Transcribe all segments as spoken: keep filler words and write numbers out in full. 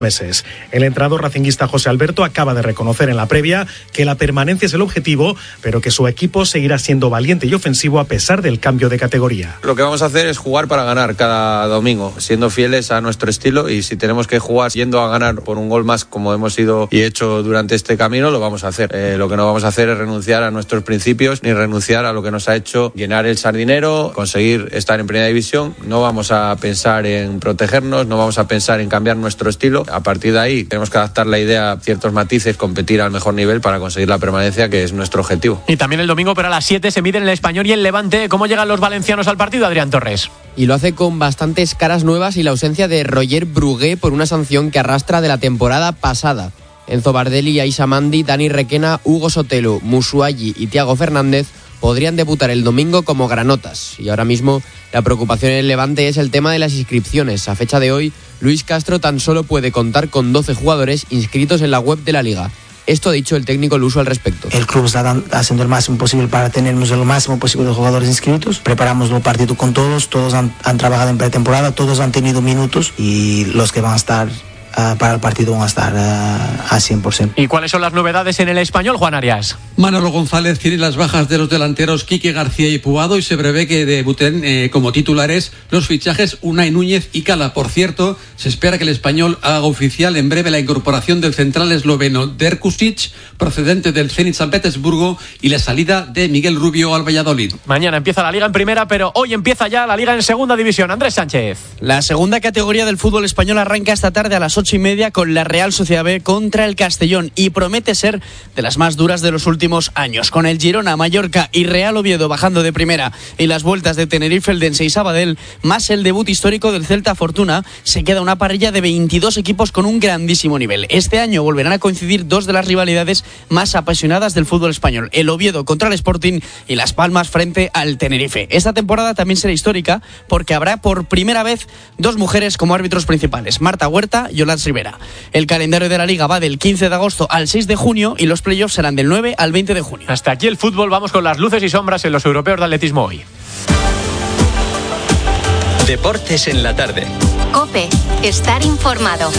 meses. El entrenador racinguista José Alberto acaba de reconocer en la previa que la permanencia es el objetivo, pero que su equipo seguirá siendo valiente y ofensivo a pesar del cambio de categoría. Lo que vamos a hacer es jugar para ganar cada domingo, siendo fieles a nuestro estilo, y si tenemos que jugar yendo a ganar por un gol más, como hemos ido y hecho durante este camino, lo vamos a hacer. Eh, lo que no vamos a hacer es renunciar a nuestros principios ni renunciar a lo que nos ha hecho llenar el sardinero, conseguir estar en primera división. No vamos a pensar en protegernos, no vamos a pensar en cambiar nuestro estilo. A partir de ahí tenemos que adaptar la idea a ciertos matices, competir al mejor nivel para conseguir la permanencia, que es nuestro objetivo. Y también el domingo, pero a las siete se miden el Español y el Levante. ¿Cómo llegan los valencianos al partido, Adrián Torres? Y lo hace con bastantes caras nuevas y la ausencia de Roger Brugué por una sanción que arrastra de la temporada pasada. Enzo Bardelli, Aisha Mandi, Dani Requena, Hugo Sotelo, Musuagi y Thiago Fernández podrían debutar el domingo como granotas. Y ahora mismo la preocupación en el Levante es el tema de las inscripciones. A fecha de hoy, Luis Castro tan solo puede contar con doce jugadores inscritos en la web de la Liga. Esto ha dicho el técnico Luso al respecto. El club está haciendo el máximo posible para tenernos el máximo posible de jugadores inscritos. Preparamos el partido con todos, todos han, han trabajado en pretemporada, todos han tenido minutos y los que van a estar Uh, para el partido van a estar uh, a cien por ciento. ¿Y cuáles son las novedades en el Español, Juan Arias? Manolo González tiene las bajas de los delanteros Quique García y Puado y se prevé que debuten eh, como titulares los fichajes Unai Núñez y Cala. Por cierto, se espera que el Español haga oficial en breve la incorporación del central esloveno Derkusic, procedente del Zenit San Petersburgo, y la salida de Miguel Rubio al Valladolid. Mañana empieza la Liga en primera, pero hoy empieza ya la Liga en segunda división. Andrés Sánchez. La segunda categoría del fútbol español arranca esta tarde a las ocho y media con la Real Sociedad B contra el Castellón y promete ser de las más duras de los últimos años, con el Girona, Mallorca y Real Oviedo bajando de primera y las vueltas de Tenerife, Eldense y Sabadell, más el debut histórico del Celta Fortuna. Se queda una parrilla de veintidós equipos con un grandísimo nivel. Este año volverán a coincidir dos de las rivalidades más apasionadas del fútbol español, el Oviedo contra el Sporting y Las Palmas frente al Tenerife. Esta temporada también será histórica porque habrá por primera vez dos mujeres como árbitros principales, Marta Huerta y Yolanda Rivera. El calendario de la Liga va del quince de agosto al seis de junio y los playoffs serán del nueve al veinte de junio. Hasta aquí el fútbol, vamos con las luces y sombras en los europeos de atletismo hoy. Deportes en la tarde. COPE, estar informado.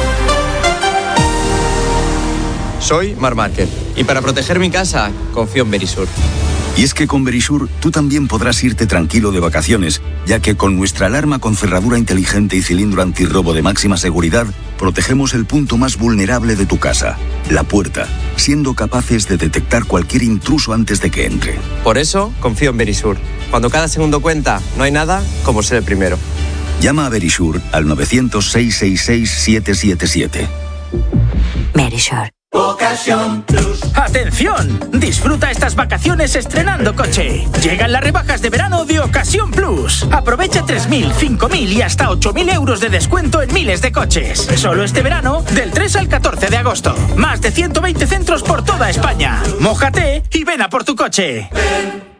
Soy Mar Márquez y para proteger mi casa confío en Verisur. Y es que con Verisur tú también podrás irte tranquilo de vacaciones, ya que con nuestra alarma con cerradura inteligente y cilindro antirrobo de máxima seguridad, protegemos el punto más vulnerable de tu casa, la puerta, siendo capaces de detectar cualquier intruso antes de que entre. Por eso confío en Verisur. Cuando cada segundo cuenta, no hay nada como ser el primero. Llama a Verisur al nueve cero cero, seis seis seis, siete siete siete. Verisur. Ocasión Plus. ¡Atención! Disfruta estas vacaciones estrenando coche. Llegan las rebajas de verano de Ocasión Plus. Aprovecha tres mil, cinco mil y hasta ocho mil euros de descuento en miles de coches. Solo este verano, del tres al catorce de agosto. Más de ciento veinte centros por toda España. Mójate y ven a por tu coche. Ven.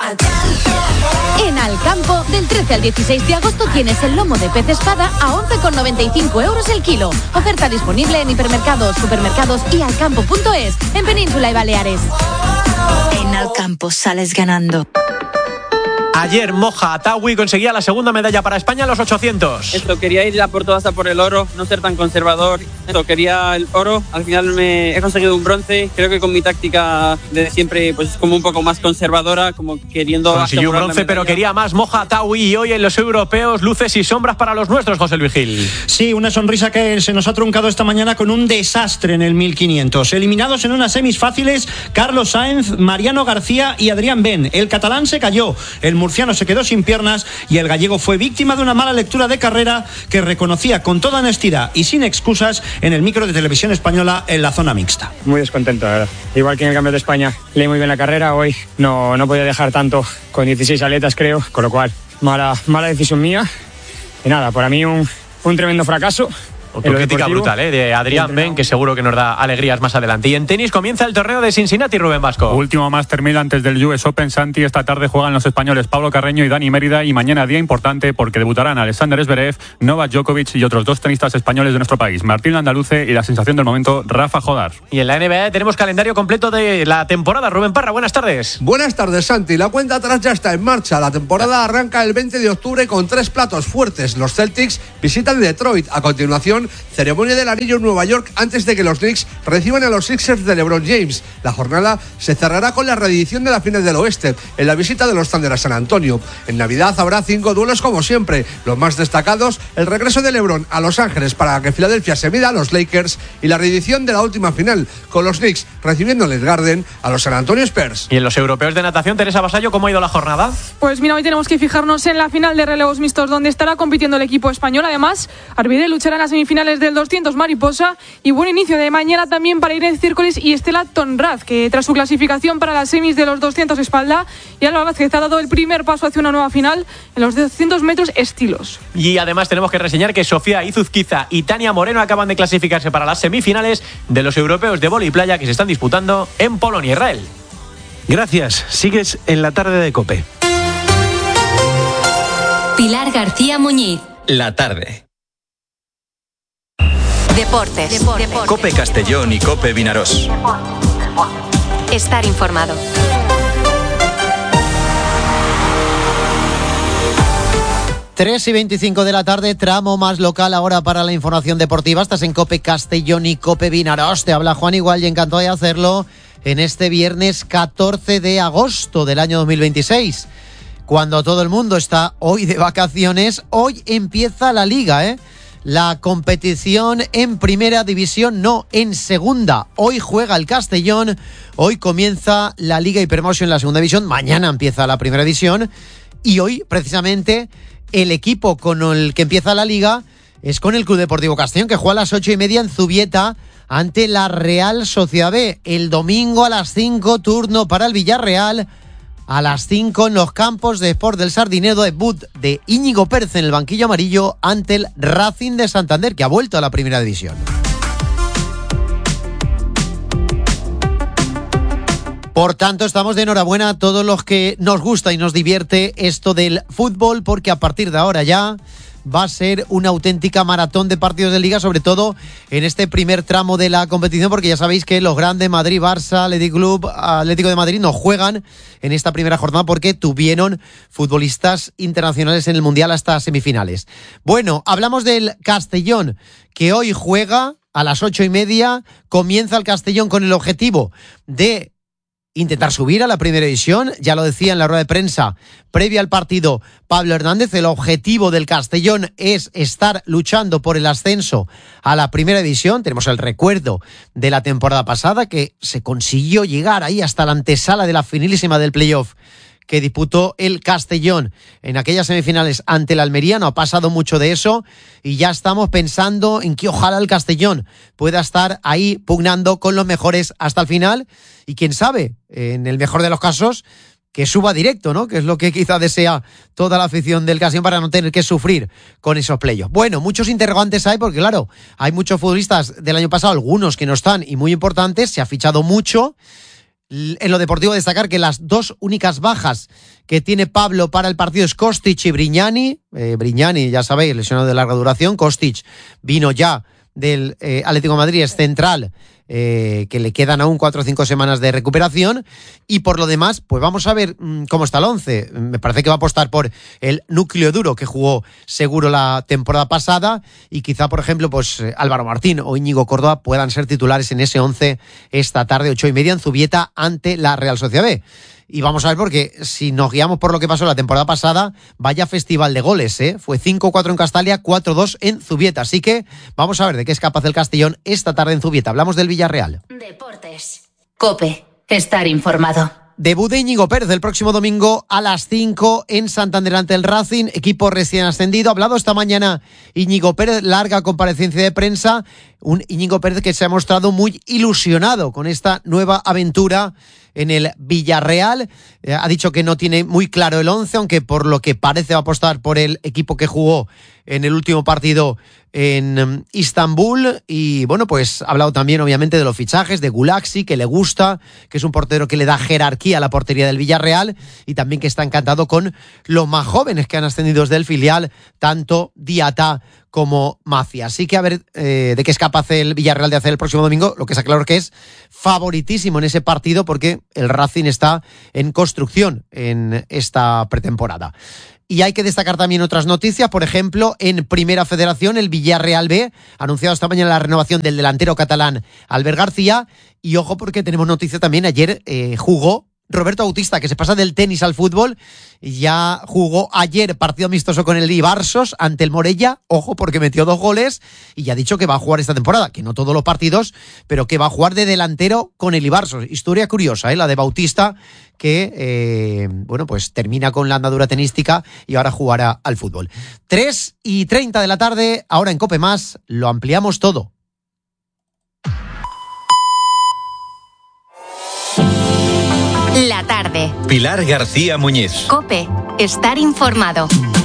En Alcampo, del trece al dieciséis de agosto tienes el lomo de pez espada a once con noventa y cinco euros el kilo. Oferta disponible en hipermercados, supermercados y alcampo punto es, en Península y Baleares. En Alcampo sales ganando. Ayer Moja Atawi conseguía la segunda medalla para España en los ochocientos. Esto, quería ir a por todas a por el oro, no ser tan conservador. Esto, quería el oro, al final me he conseguido un bronce. Creo que con mi táctica de siempre pues es como un poco más conservadora, como queriendo consiguió un bronce, pero quería más Moja Atawi. Y hoy en los europeos, luces y sombras para los nuestros, José Luis Gil. Sí, una sonrisa que se nos ha truncado esta mañana con un desastre en el mil quinientos. Eliminados en unas semis fáciles, Carlos Sainz, Mariano García y Adrián Ben. El catalán se cayó, el murciano se quedó sin piernas y el gallego fue víctima de una mala lectura de carrera que reconocía con toda honestidad y sin excusas en el micro de Televisión Española en la zona mixta. Muy descontento, la verdad. Igual que en el Campeonato de España leí muy bien la carrera, hoy no, no podía dejar tanto con dieciséis aletas, creo, con lo cual mala, mala decisión mía y nada, para mí un, un tremendo fracaso. Autocrítica brutal, ¿eh? De Adrián Ben, que seguro que nos da alegrías más adelante. Y en tenis comienza el torneo de Cincinnati, Rubén Vasco. Último Master mil antes del U S Open, Santi. Esta tarde juegan los españoles Pablo Carreño y Dani Mérida. Y mañana día importante porque debutarán Alexander Zverev, Novak Djokovic y otros dos tenistas españoles de nuestro país, Martín Andaluce y la sensación del momento, Rafa Jodar. Y en la N B A tenemos calendario completo de la temporada. Rubén Parra, buenas tardes. Buenas tardes, Santi. La cuenta atrás ya está en marcha. La temporada arranca el veinte de octubre con tres platos fuertes. Los Celtics visitan Detroit. A continuación, Boston, ceremonia del anillo en Nueva York antes de que los Knicks reciban a los Sixers de LeBron James. La jornada se cerrará con la reedición de la final del oeste, en la visita de los Thunder a San Antonio. En Navidad habrá cinco duelos como siempre, los más destacados, el regreso de LeBron a Los Ángeles para que Filadelfia se mida a los Lakers y la reedición de la última final, con los Knicks recibiendo en el Garden a los San Antonio Spurs. Y en los europeos de natación, Teresa Vasallo, ¿cómo ha ido la jornada? Pues mira, hoy tenemos que fijarnos en la final de relevos mixtos, donde estará compitiendo el equipo español. Además, Arvidé luchará en las semifinales del doscientos mariposa y buen inicio de mañana también para Irene Círcoles y Estela Tonraz, que tras su clasificación para las semis de los doscientos espalda, y Alba Vázquez ha dado el primer paso hacia una nueva final en los doscientos metros estilos. Y además tenemos que reseñar que Sofía Izuzquiza y Tania Moreno acaban de clasificarse para las semifinales de los europeos de vóley playa que se están disputando en Polonia, Israel. Gracias. Sigues en la tarde de COPE. Pilar García Muñiz. La tarde. Deportes. Deportes. COPE Castellón y COPE Vinarós. Estar informado. tres y veinticinco de la tarde, tramo más local ahora para la información deportiva. Estás en COPE Castellón y COPE Vinarós. Te habla Juan Igual y encantado de hacerlo en este viernes catorce de agosto del año dos mil veintiséis. Cuando todo el mundo está hoy de vacaciones, hoy empieza la Liga, ¿eh? La competición en primera división, no, en segunda. Hoy juega el Castellón, hoy comienza la Liga Hypermotion en la segunda división, mañana empieza la primera división y hoy precisamente el equipo con el que empieza la Liga es con el Club Deportivo Castellón, que juega a las ocho y media en Zubieta ante la Real Sociedad B. El domingo a las cinco, turno para el Villarreal. A las cinco en los campos de Sport del Sardinero, debut de Íñigo Pérez en el banquillo amarillo ante el Racing de Santander, que ha vuelto a la primera división. Por tanto, estamos de enhorabuena a todos los que nos gusta y nos divierte esto del fútbol, porque a partir de ahora ya va a ser una auténtica maratón de partidos de Liga, sobre todo en este primer tramo de la competición, porque ya sabéis que los grandes Madrid, Barça, Athletic Club, Atlético de Madrid no juegan en esta primera jornada porque tuvieron futbolistas internacionales en el Mundial hasta semifinales. Bueno, hablamos del Castellón, que hoy juega a las ocho y media, comienza el Castellón con el objetivo de intentar subir a la primera división. Ya lo decía en la rueda de prensa previa al partido Pablo Hernández, el objetivo del Castellón es estar luchando por el ascenso a la primera división. Tenemos el recuerdo de la temporada pasada, que se consiguió llegar ahí hasta la antesala de la finalísima del playoff que disputó el Castellón en aquellas semifinales ante el Almería. No ha pasado mucho de eso y ya estamos pensando en que ojalá el Castellón pueda estar ahí pugnando con los mejores hasta el final y quién sabe, en el mejor de los casos, que suba directo, ¿no? Que es lo que quizá desea toda la afición del Castellón para no tener que sufrir con esos playoffs. Bueno, muchos interrogantes hay porque, claro, hay muchos futbolistas del año pasado, algunos que no están y muy importantes, se ha fichado mucho. En lo deportivo, destacar que las dos únicas bajas que tiene Pablo para el partido es Kostic y Brignani. Eh, Brignani, ya sabéis, lesionado de larga duración. Kostic vino ya del eh, Atlético de Madrid, es central, eh, que le quedan aún cuatro o cinco semanas de recuperación. Y por lo demás, pues vamos a ver mmm, cómo está el once. Me parece que va a apostar por el núcleo duro que jugó seguro la temporada pasada y quizá, por ejemplo, pues eh, Álvaro Martín o Íñigo Córdoba puedan ser titulares en ese once esta tarde, ocho y media en Zubieta ante la Real Sociedad B. Y vamos a ver, porque si nos guiamos por lo que pasó la temporada pasada, vaya festival de goles, ¿eh? Fue cinco cuatro en Castalia, cuatro dos en Zubieta. Así que vamos a ver de qué es capaz el Castellón esta tarde en Zubieta. Hablamos del Villarreal. Deportes. COPE. Estar informado. Debut de Íñigo Pérez el próximo domingo a las cinco en Santander ante el Racing, equipo recién ascendido. Ha hablado esta mañana Íñigo Pérez, larga comparecencia de prensa. Un Íñigo Pérez que se ha mostrado muy ilusionado con esta nueva aventura en el Villarreal. Eh, ha dicho que no tiene muy claro el once, aunque por lo que parece va a apostar por el equipo que jugó en el último partido en um, Istambul. Y bueno, pues ha hablado también obviamente de los fichajes, de Gulaxi, que le gusta, que es un portero que le da jerarquía a la portería del Villarreal, y también que está encantado con los más jóvenes que han ascendido desde el filial, tanto Diata como Macia. Así que a ver eh, de qué es capaz el Villarreal de hacer el próximo domingo. Lo que está claro que es favoritísimo en ese partido porque el Racing está en construcción en esta pretemporada. Y hay que destacar también otras noticias. Por ejemplo, en Primera Federación, el Villarreal B ha anunciado esta mañana la renovación del delantero catalán Albert García. Y ojo porque tenemos noticia también. Ayer eh, jugó Roberto Bautista, que se pasa del tenis al fútbol. Ya jugó ayer partido amistoso con el Ibarsos ante el Morella. Ojo porque metió dos goles y ya ha dicho que va a jugar esta temporada. Que no todos los partidos, pero que va a jugar de delantero con el Ibarsos. Historia curiosa, ¿eh? La de Bautista, que eh, bueno, pues termina con la andadura tenística y ahora jugará al fútbol. tres y treinta de la tarde, ahora en COPE Más, lo ampliamos todo. La tarde. Pilar García Muñiz. COPE. Estar informado.